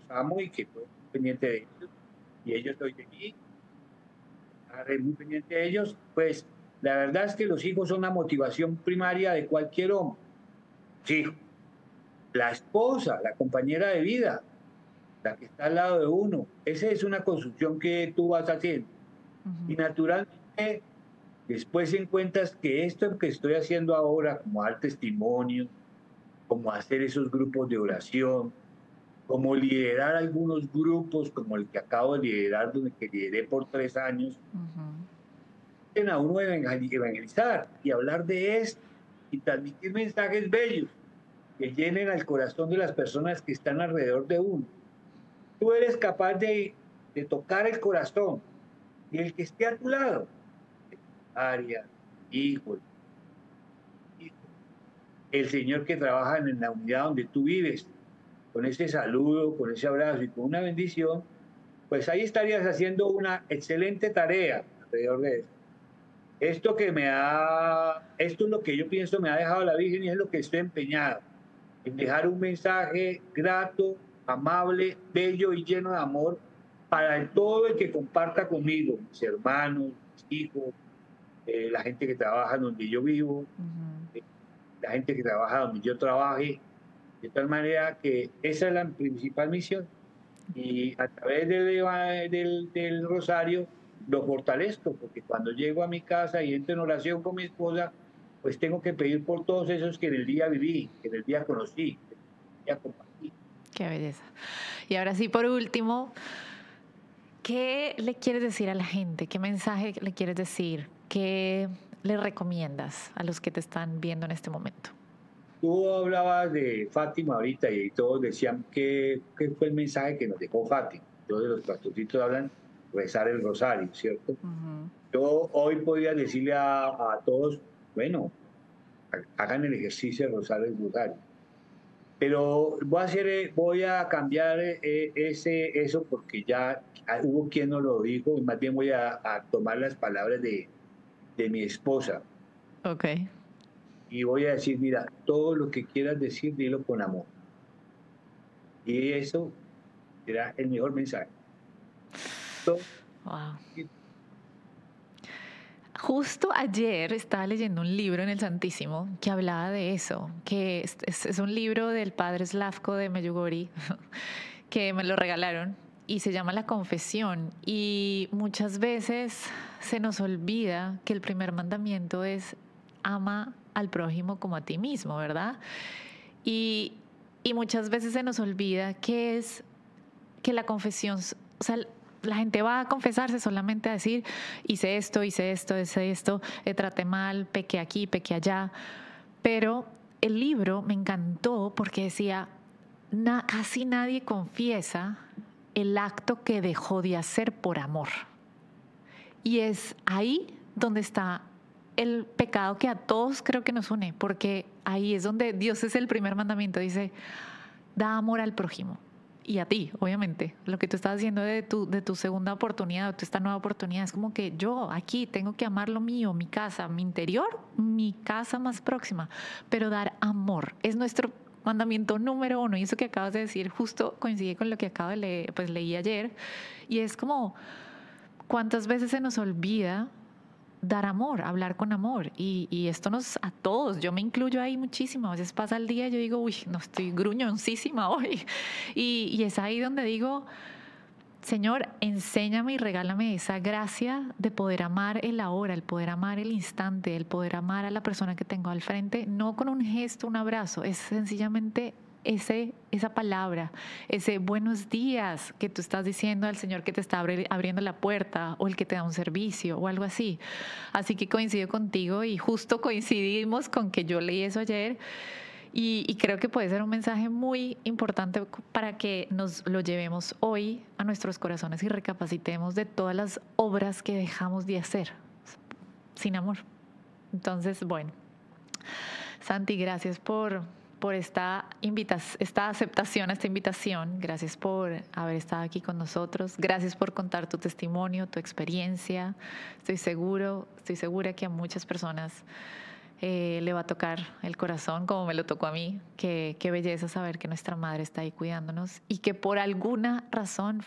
amo y que estoy pendiente de ellos, y ellos hoy de mí, estaré muy pendiente de ellos, pues la verdad es que los hijos son la motivación primaria de cualquier hombre. Sí, la esposa, la compañera de vida, la que está al lado de uno, esa es una construcción que tú vas haciendo. Y Ujú. naturalmente, después encuentras que esto que estoy haciendo ahora, como dar testimonio, como hacer esos grupos de oración, como liderar algunos grupos, como el que acabo de liderar, donde que lideré por 3 años, Ujú. a uno evangelizar y hablar de esto y transmitir mensajes bellos que llenen al corazón de las personas que están alrededor de uno. Tú eres capaz de tocar el corazón y el que esté a tu lado, área, hijo, hijo, el Señor que trabaja en la unidad donde tú vives, con ese saludo, con ese abrazo y con una bendición, pues ahí estarías haciendo una excelente tarea alrededor de eso. Esto es lo que yo pienso me ha dejado la Virgen y es lo que estoy empeñado, en dejar un mensaje grato, amable, bello y lleno de amor para todo el que comparta conmigo, mis hermanos, mis hijos, la gente que trabaja donde yo vivo, Ujú. eh, la gente que trabaja donde yo trabaje, de tal manera que esa es la principal misión. Y a través del rosario lo fortalezco, porque cuando llego a mi casa y entro en oración con mi esposa, pues tengo que pedir por todos esos que en el día viví, que en el día conocí, que en el día compartí. Qué belleza. Y ahora sí, por último, ¿qué le quieres decir a la gente? ¿Qué mensaje le quieres decir? ¿Qué le recomiendas a los que te están viendo en este momento? Tú hablabas de Fátima ahorita y todos decían que fue el mensaje que nos dejó Fátima. Entonces los pastorcitos hablan rezar el rosario, ¿cierto? Ujú. Yo hoy podría decirle a todos, bueno, hagan el ejercicio de rozar el rosario. Pero voy a cambiar eso porque ya hubo quien nos lo dijo y más bien voy a tomar las palabras de mi esposa Ok. y voy a decir, mira, todo lo que quieras decir, dilo con amor. Y eso será el mejor mensaje. Todo Wow. decir, Justo ayer estaba leyendo un libro en el Santísimo que hablaba de eso, que es un libro del padre Slavko de Medjugorje que me lo regalaron y se llama La Confesión. Y muchas veces se nos olvida que el primer mandamiento es ama al prójimo como a ti mismo, ¿verdad? Y, y muchas veces se nos olvida que es que la confesión, o sea, la gente va a confesarse solamente a decir, hice esto, traté mal, pequé aquí, pequé allá. Pero el libro me encantó porque decía, casi nadie confiesa el acto que dejó de hacer por amor. Y es ahí donde está el pecado que a todos creo que nos une, porque ahí es donde Dios es el primer mandamiento, dice, da amor al prójimo y a ti, obviamente. Lo que tú estás haciendo de tu segunda oportunidad, de esta nueva oportunidad, es como que yo aquí tengo que amar lo mío, mi casa, mi interior, mi casa más próxima, pero dar amor es nuestro mandamiento número uno. Y eso que acabas de decir justo coincide con lo que acabo de leer, pues leí ayer. Y es como, ¿cuántas veces se nos olvida dar amor, hablar con amor? Y esto nos, a todos, yo me incluyo ahí muchísimo. A veces pasa el día y yo digo, uy, no estoy gruñoncísima hoy. Y es ahí donde digo, Señor, enséñame y regálame esa gracia de poder amar el ahora, el poder amar el instante, el poder amar a la persona que tengo al frente, no con un gesto, un abrazo, es sencillamente esa palabra, ese buenos días que tú estás diciendo al Señor que te está abriendo la puerta o el que te da un servicio o algo así. Así que coincido contigo y justo coincidimos con que yo leí eso ayer y creo que puede ser un mensaje muy importante para que nos lo llevemos hoy a nuestros corazones y recapacitemos de todas las obras que dejamos de hacer sin amor. Entonces, bueno, Santi, gracias por esta aceptación, esta invitación. Gracias por haber estado aquí con nosotros. Gracias por contar tu testimonio, tu experiencia. Estoy segura que a muchas personas le va a tocar el corazón como me lo tocó a mí. Qué belleza saber que nuestra madre está ahí cuidándonos y que por alguna razón